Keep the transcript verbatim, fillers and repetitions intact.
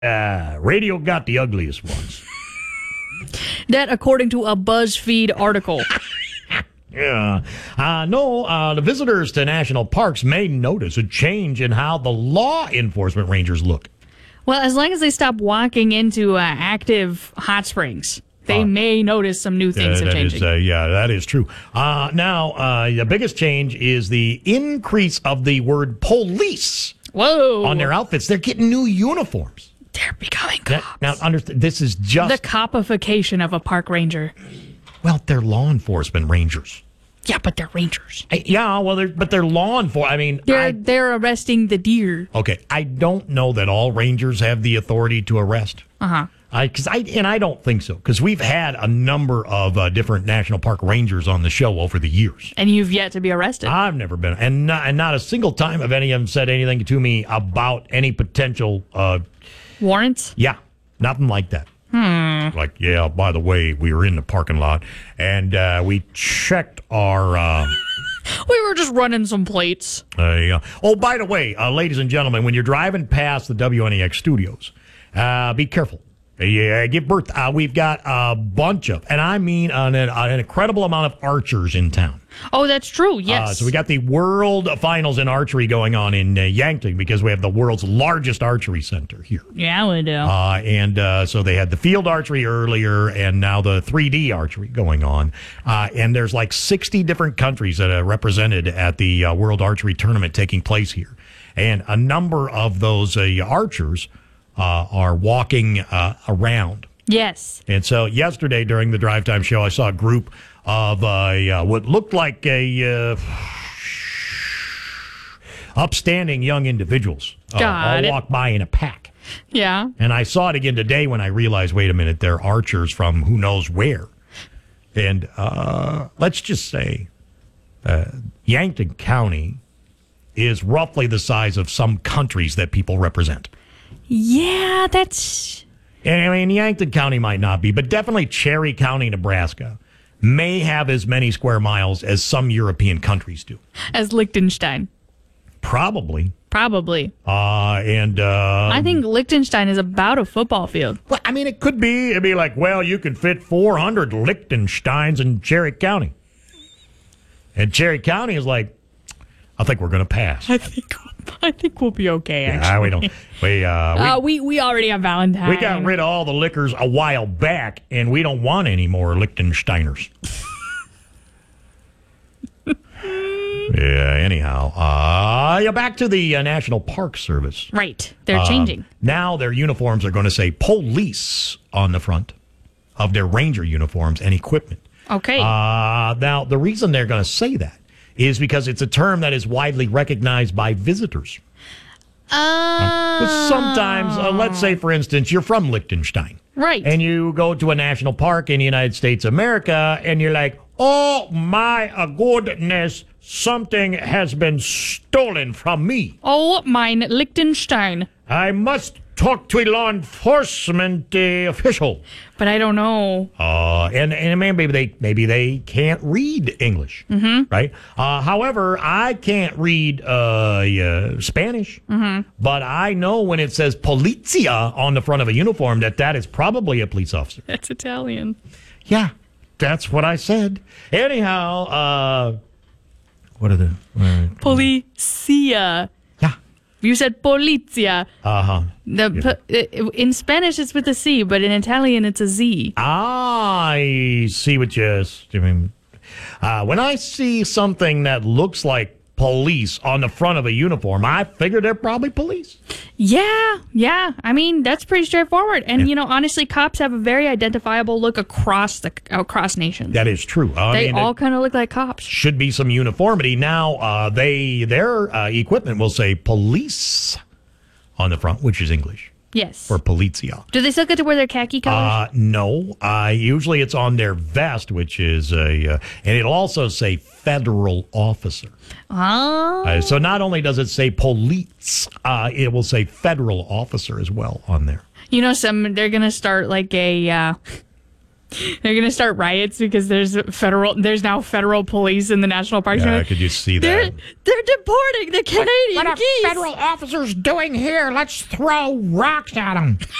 Uh, radio got the ugliest ones. That according to a BuzzFeed article. Yeah. Uh, no, uh, the visitors to national parks may notice a change in how the law enforcement rangers look. Well, as long as they stop walking into uh, active hot springs, they uh, may notice some new things uh, are that changing. Is, uh, yeah, that is true. Uh, now, uh, the biggest change is the increase of the word police. Whoa. On their outfits. They're getting new uniforms. They're becoming cops. Now, now understand, this is just... the copification of a park ranger. Well, they're law enforcement rangers. Yeah, but they're rangers. I, yeah, well, they're, but they're law enforcement. I mean... They're, I, they're arresting the deer. Okay, I don't know that all rangers have the authority to arrest. Uh-huh. I, cause I, and I don't think so, because we've had a number of uh, different national park rangers on the show over the years. And you've yet to be arrested. I've never been, and not, and not a single time have any of them said anything to me about any potential... Uh, warrants? Yeah, nothing like that. Hmm. Like, yeah, by the way, we were in the parking lot, and uh, we checked our... Uh, we were just running some plates. Uh, yeah. Oh, by the way, uh, ladies and gentlemen, when you're driving past the W N E X studios, uh, be careful. Yeah, give birth. Uh, we've got a bunch of, and I mean an, an incredible amount of archers in town. Oh, that's true. Yes. Uh, so we got the world finals in archery going on in uh, Yankton because we have the world's largest archery center here. Yeah, we do. Uh, and uh, so they had the field archery earlier, and now the three D archery going on. Uh, and there's like sixty different countries that are represented at the uh, World Archery Tournament taking place here, and a number of those uh, archers. Uh, are walking uh, around. Yes. And so yesterday during the Drive Time show, I saw a group of uh, uh, what looked like a uh, upstanding young individuals uh, all walk by in a pack. Yeah. And I saw it again today when I realized, wait a minute, they're archers from who knows where. And uh, let's just say uh, Yankton County is roughly the size of some countries that people represent. Yeah, that's... I mean, Yankton County might not be, but definitely Cherry County, Nebraska, may have as many square miles as some European countries do. As Liechtenstein. Probably. Probably. Uh, and uh, I think Liechtenstein is about a football field. Well, I mean, it could be. It'd be like, well, you can fit four hundred Liechtensteins in Cherry County. And Cherry County is like, I think we're going to pass. I think I think we'll be okay, actually. Yeah, we don't. We, uh, we, uh, we, we already have Valentine. We got rid of all the liquors a while back, and we don't want any more Liechtensteiners. Yeah, anyhow. Uh, yeah, back to the uh, National Park Service. Right. They're uh, changing. Now their uniforms are going to say police on the front of their ranger uniforms and equipment. Okay. Uh, now, the reason they're going to say that is because it's a term that is widely recognized by visitors. Uh, But sometimes, uh, let's say, for instance, you're from Liechtenstein. Right. And you go to a national park in the United States of America, and you're like, oh, my goodness, something has been stolen from me. Oh, mine, Liechtenstein. I must talk to a law enforcement uh, official. But I don't know. Uh, and and maybe they maybe they can't read English, mm-hmm. right? Uh, however, I can't read uh, uh, Spanish, mm-hmm. but I know when it says "Polizia" on the front of a uniform that that is probably a police officer. That's Italian. Yeah, that's what I said. Anyhow, uh, what are the uh, Policia? Yeah, you said polizia. Uh huh. The yeah. In Spanish it's with a C, but in Italian it's a Z. I see what you mean. Uh, when I see something that looks like police on the front of a uniform, I figure they're probably police. Yeah, yeah. I mean, that's pretty straightforward. And, yeah. you know, honestly, cops have a very identifiable look across the across nations. That is true. I they mean, all kind of look like cops. Should be some uniformity. Now, uh, they their uh, equipment will say police on the front, which is English. Yes. For polizia. Do they still get to wear their khaki colors? Uh, no. Uh, usually it's on their vest, which is a, uh, and it'll also say federal officer. Oh. Uh, so not only does it say police, uh, it will say federal officer as well on there. You know, some they're going to start like a, uh, They're going to start riots because there's federal. There's now federal police in the national park. Yeah, could you see they're, that? They're deporting the Canadian What are geese. federal officers doing here? Let's throw rocks at them.